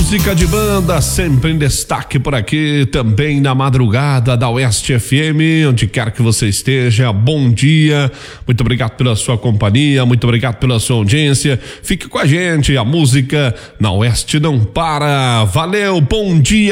Música de banda sempre em destaque por aqui, também na madrugada da Oeste FM, onde quer que você esteja, bom dia, muito obrigado pela sua companhia, muito obrigado pela sua audiência, fique com a gente, a música na Oeste não para, valeu, bom dia.